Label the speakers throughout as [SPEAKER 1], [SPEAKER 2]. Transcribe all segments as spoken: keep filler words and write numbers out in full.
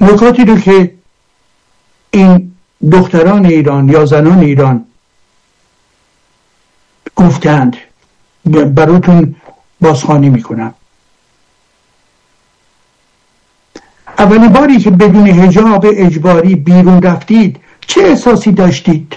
[SPEAKER 1] نکاتی رو که این دختران ایران یا زنان ایران گفتند براتون بازخوانی میکنم. اولین باری که بدون حجاب اجباری بیرون رفتید چه احساسی داشتید؟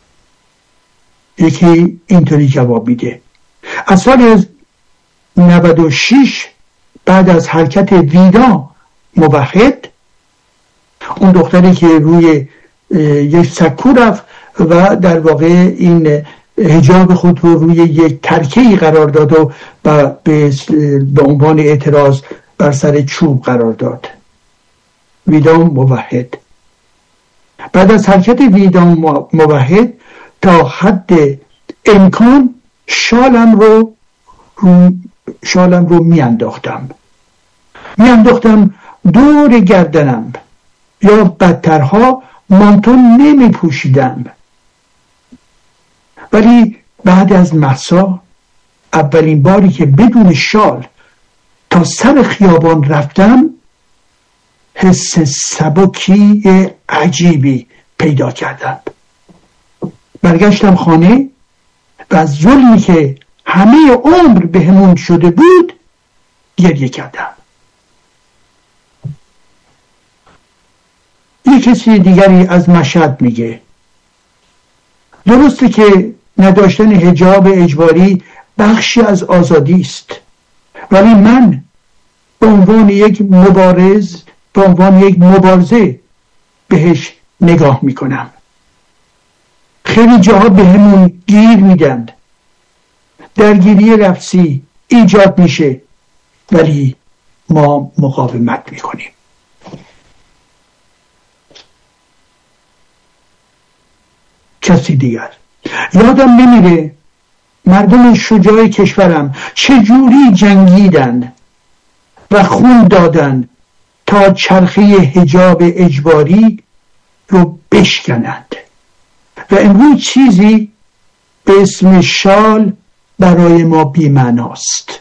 [SPEAKER 1] یکی اینطوری جواب میده: از سال نود و شش بعد از حرکت ویدا موحد، اون دختری که روی یک سکو رفت و در واقع این حجاب خود رو روی یک ترکه‌ای قرار داد و به عنوان اعتراض بر سر چوب قرار داد. ویدا موحد. بعد از حرکت ویدا موحد تا حد امکان شالم رو شالم رو میانداختم میانداختم دور گردنم، یا بدترها مانتو نمی پوشیدم. ولی بعد از مهسا اولین باری که بدون شال تا سر خیابان رفتم حس سبکی عجیبی پیدا کردم. برگشتم خانه و از ظلمی که همه عمر بهمون شده بود گریه کردم. یک کسی دیگری از مشهد میگه: درسته که نداشتن حجاب اجباری بخشی از آزادی است، ولی من به عنوان یک مبارز به عنوان یک مبارزه بهش نگاه میکنم. خیلی جاها به همون گیر میدن، درگیری لفظی ایجاد میشه، ولی ما مقاومت میکنیم. کسی دیگر یادم نمیره مردم شجاع کشورم چجوری جنگیدن و خون دادن تا چرخه حجاب اجباری رو بشکنند و امروز چیزی به اسم شال برای ما بی‌معناست.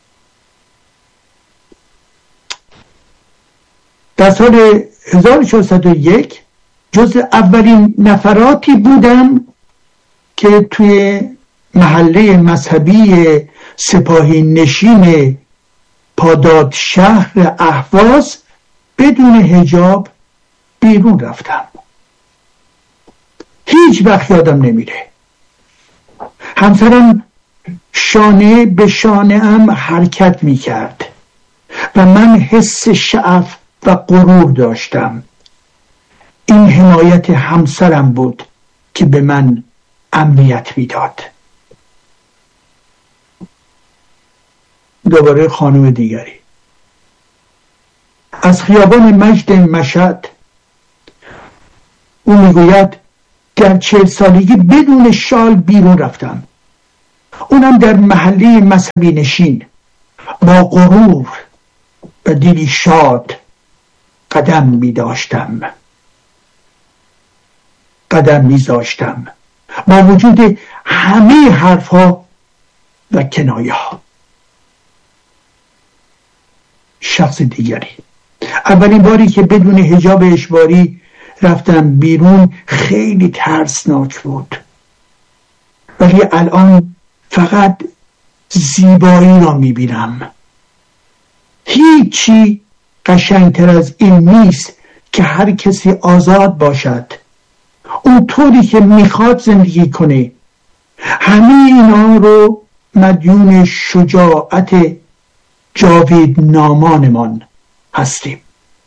[SPEAKER 1] در سال هزار و چهارصد و یک جز اولین نفراتی بودم که توی محله مذهبی سپاهی نشین پاداد شهر اهواز بدون حجاب بیرون رفتم. هیچ وقت یادم نمیره. همسرم شانه به شانه ام حرکت میکرد و من حس شعف و غرور داشتم. این حمایت همسرم بود که به من امنیت میداد. دوباره خانم دیگری از خیابان مجد مشهد، او میگوید در چهل سالگی بدون شال بیرون رفتم، اونم در محله مذهبی نشین، با غرور و دلی شاد قدم می داشتم قدم می داشتم با وجود همه حرفها و کنایه ها. شخص دیگری: اولین باری که بدون حجاب اجباری رفتم بیرون خیلی ترسناک بود، ولی الان فقط زیبایی را میبینم. هیچی قشنگتر از این نیست که هر کسی آزاد باشد، اون طوری که میخواد زندگی کنه. همه اینا رو مدیون شجاعت جاوید نامانمان هستیم.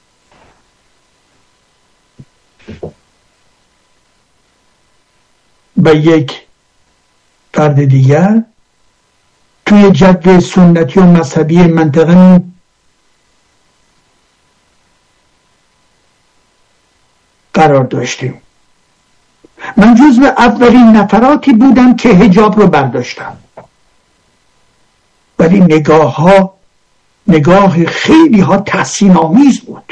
[SPEAKER 1] و یک فرد دیگر: توی جدول سنتی و مذهبی منطقه قرار داشتیم. من جزو اولین نفراتی بودم که حجاب رو برداشتم، ولی نگاه ها نگاه خیلی ها تحسین آمیز بود.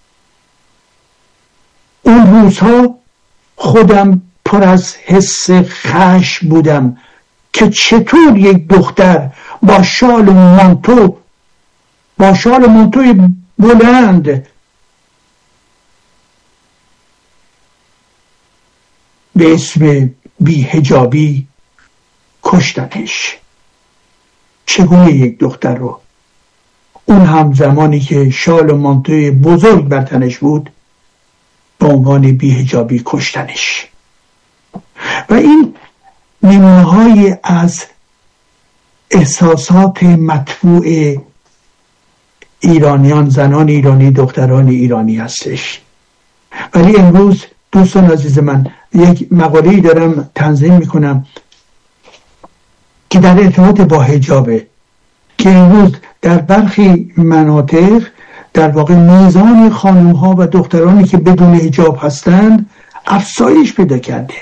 [SPEAKER 1] اون روزها خودم پر از حس خشم بودم که چطور یک دختر با شال و مانتو با شال و مانتوی بلند به اسم بی‌حجابی کشتنش. چگونه یک دختر رو، اون هم زمانی که شال و مانتوی بزرگ بر تنش بود، به عنوان بی‌حجابی کشتنش. و این نمونه‌های از احساسات مدفوع ایرانیان، زنان ایرانی، دختران ایرانی هستش. ولی امروز دوستان عزیز من، یک مقاله‌ای دارم تنظیم میکنم که در ارتباط با حجابه، که امروز در برخی مناطق در واقع میزان خانم ها و دخترانی که بدون حجاب هستند افزایش پیدا کرده.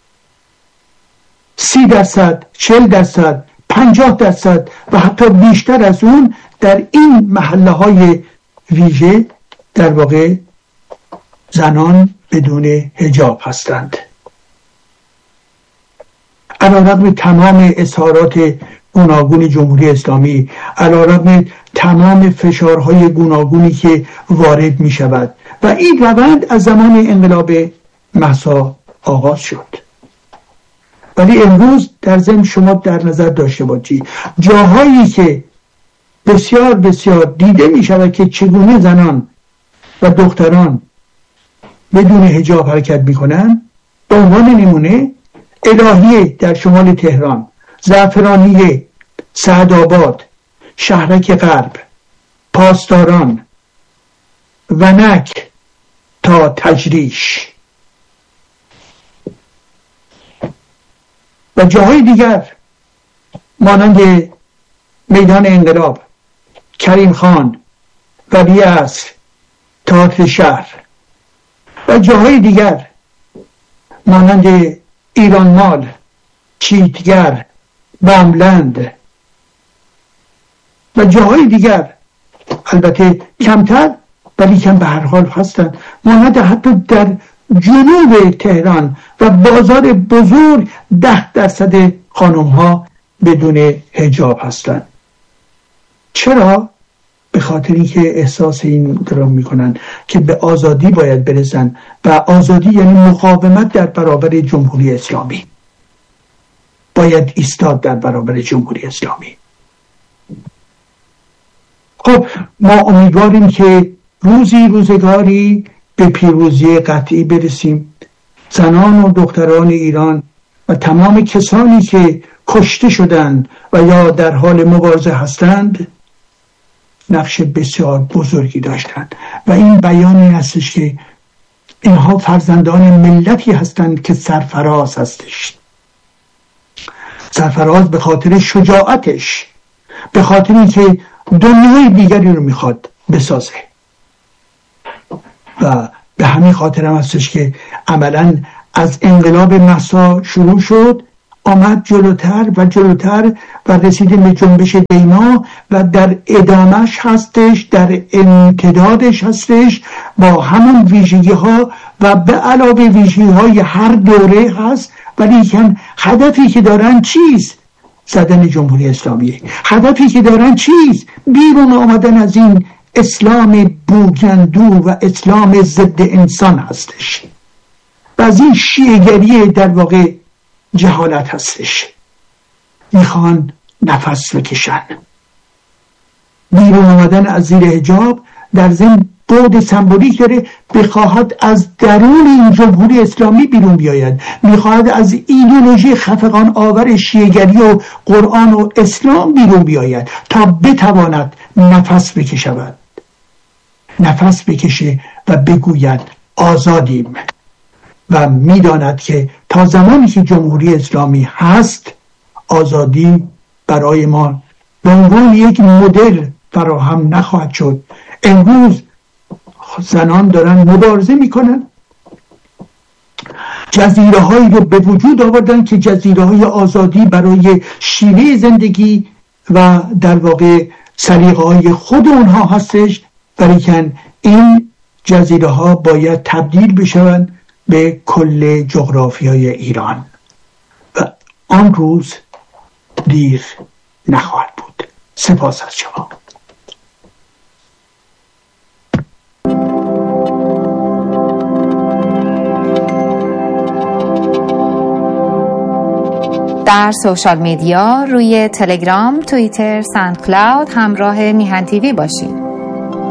[SPEAKER 1] سی درصد، چل درصد، پنجاه درصد و حتی بیشتر از اون در این محله های ویژه در واقع زنان بدون حجاب هستند. علیرغم تمام اظهارات گوناگون جمهوری اسلامی، علیرغم تمام فشارهای گوناگونی که وارد می شود و این روند از زمان انقلاب مهسا آغاز شد. ولی امروز در ضمن شما در نظر داشته باشید جاهایی که بسیار بسیار دیده می شود که چگونه زنان و دختران بدون حجاب حرکت می کنند. به عنوان نمونه الهیه در شمال تهران، زعفرانیه، سعدآباد، شهرک غرب، پاسداران، ونک تا تجریش و جاهای دیگر مانند میدان انقلاب، کریم خان، ولی عصر، تئاتر شهر و جاهای دیگر مانند ایران مال، چیتگر، باملند و جاهای دیگر، البته کمتر ولی کم به هر حال هستند، مانند حتی در جنوب تهران و بازار بزرگ ده درصد خانم ها بدون حجاب هستند. چرا؟ به خاطر اینکه احساس این رو میکنن که به آزادی باید برسن و آزادی یعنی مقاومت در برابر جمهوری اسلامی، باید ایستاد در برابر جمهوری اسلامی. خب ما امیدواریم که روزی روزگاری به پیروزی قطعی برسیم. زنان و دختران ایران و تمام کسانی که کشته شدند و یا در حال مبارزه هستند نقش بسیار بزرگی داشتند و این بیانی هستش که اینها فرزندان ملتی هستند که سرفراز هستش. سرفراز به خاطر شجاعتش، به خاطر اینکه دنیای دیگری رو میخواد بسازه و به همین خاطر هم هستش که عملا از انقلاب مهسا شروع شد، آمد جلوتر و جلوتر و رسیده به جنبش دیما و در ادامش هستش، در امتدادش هستش با همون ویژگی ها و به علاوه ویژگی های هر دوره هست. ولی کن هدفی که دارن چیست؟ زدن جمهوری اسلامی. هدفی که دارن چیست؟ بیرون آمدن از این اسلام بوگندو و اسلام ضد انسان هستش و از این شیعه‌گری در واقع جهالت هستش. میخوان نفس بکشن. بیرون آمدن از زیر حجاب در ضمن بعد سمبولیک داره، بخواهد از درون این جمهوری اسلامی بیرون بیاید، میخواهد از ایدئولوژی خفقان آور شیعه‌گری و قرآن و اسلام بیرون بیاید تا بتواند نفس بکشود، نفس بکشه و بگوید آزادیم و میداند که تا زمانی که جمهوری اسلامی هست آزادی برای ما به عنوان یک مدل فراهم نخواهد شد. امروز زنان دارن مبارزه میکنن، جزیره هایی رو به وجود آوردن که جزیره های آزادی برای شیوه زندگی و در واقع سلیقه های خود اونها هستش، ولیکن این جزیره ها باید تبدیل بشوند به کل جغرافیای ایران و آن روز دیر نخواهد بود. سپاس از شما.
[SPEAKER 2] در سوشال میدیا روی تلگرام، توییتر، ساوند کلاود همراه میهن تیوی باشید.